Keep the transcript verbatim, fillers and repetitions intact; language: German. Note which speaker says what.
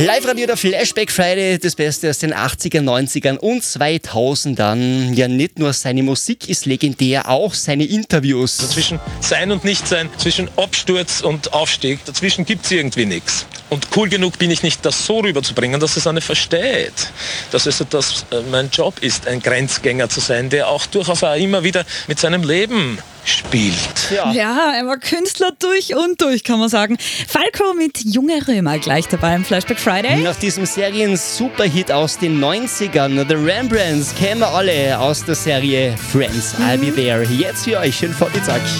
Speaker 1: Live-Radio der Flashback Friday, das Beste aus den achtzigern, neunzigern und zweitausendern. Ja, nicht nur seine Musik ist legendär, auch seine Interviews.
Speaker 2: Zwischen Sein und Nichtsein, zwischen Absturz und Aufstieg, dazwischen gibt es irgendwie nichts. Und cool genug bin ich nicht, das so rüberzubringen, dass es eine versteht. Dass also das äh, mein Job ist, ein Grenzgänger zu sein, der auch durchaus auch immer wieder mit seinem Leben spielt.
Speaker 3: Ja. ja, er war Künstler durch und durch, kann man sagen. Falco mit Junge Römer gleich dabei im Flashback Friday.
Speaker 1: Nach diesem Serien-Superhit aus den neunzigern, The Rembrandts, kennen wir alle aus der Serie Friends, I'll Be There. Jetzt für euch, schönen Vormittag.